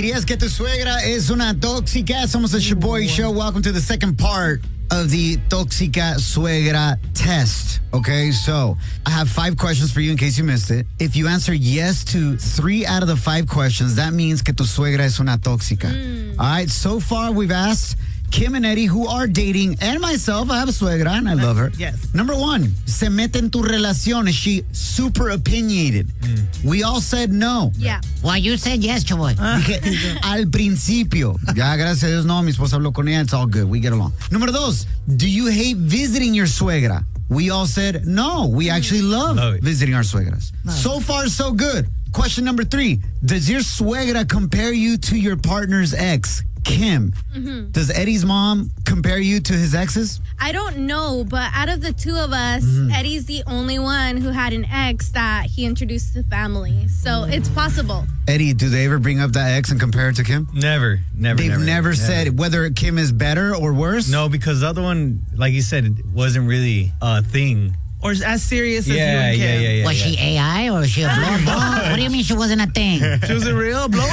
¿Dirías que tu suegra es una tóxica? Somos the Shaboy Show. Welcome to the second part of the Tóxica Suegra test. Okay, so I have 5 questions for you in case you missed it. If you answer yes to 3 out of the 5 questions, that means que tu suegra es una tóxica. All right, so far we've asked Kim and Eddie, who are dating, and myself, I have a suegra and I love her. Yes. Number 1, se mete en tu relación. Is she super opinionated? We all said no. Yeah. Well, you said yes, Chaboy. Dije, al principio. Ya, gracias a Dios, no. Mi esposa habló con ella. It's all good. We get along. Número 2, do you hate visiting your suegra? We all said no. We actually love visiting our suegras. So far, so good. Question number 3, does your suegra compare you to your partner's ex? Kim, does Eddie's mom compare you to his exes? I don't know, but out of the two of us, Eddie's the only one who had an ex that he introduced to the family. So it's possible. Eddie, do they ever bring up that ex and compare it to Kim? Never. They've never said whether Kim is better or worse? No, because the other one, like you said, it wasn't really a thing. Or as serious as you and Kim. Yeah. Was she AI or was she a blow? What do you mean she wasn't a thing? She was a real blower?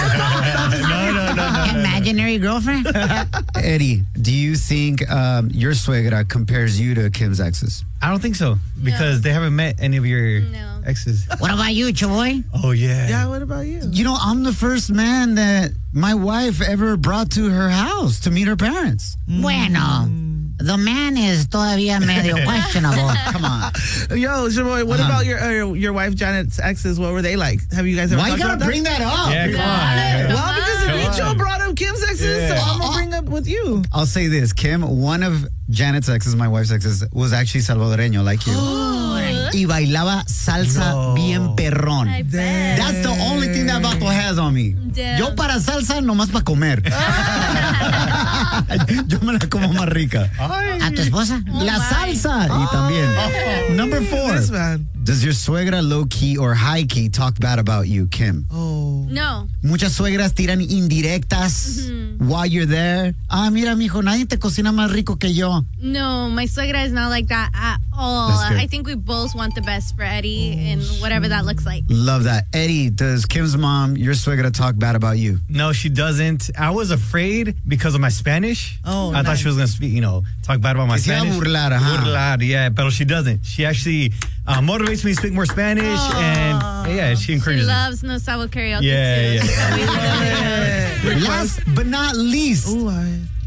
No. Imaginary girlfriend? Eddie, do you think your suegra compares you to Kim's exes? I don't think so, because they haven't met any of your exes. What about you, Chaboy? Oh, yeah. Yeah, what about you? You know, I'm the first man that my wife ever brought to her house to meet her parents. Bueno, the man is todavía medio questionable. Come on. Yo, Shaboy, what about your wife Janet's exes? What were they like? Have you guys ever Why you talked gotta about bring that up? Yeah, come on. Well, because Micho brought up Kim's exes, so I'm going to bring up with you. I'll say this, Kim, one of Janet's exes, my wife's exes, was actually salvadoreño, like you. Y bailaba salsa bien perrón. I bet. That's the only thing that vato has on me. Damn. Yo para salsa, nomás para comer. Yo me la como más rica. ¿A tu esposa? La salsa. Y también. Number 4. This man. Does your suegra low-key or high-key talk bad about you, Kim? Oh. No. Muchas suegras tiran indirectas while you're there. Ah, mira, mijo, nadie te cocina más rico que yo. No, my suegra is not like that at all. That's good. I think we both want the best for Eddie and whatever that looks like. Love that. Eddie, does Kim's mom, your suegra, talk bad about you? No, she doesn't. I was afraid because of my Spanish. Oh, I thought she was going to speak, talk bad about my Que se iba a Spanish. burlar, ajá. Burlar, yeah, but she doesn't. She actually motivates me to speak more Spanish, and she She encourages me. loves No Sabo karaoke Yeah. too. So we love it. Last but not least, Ooh,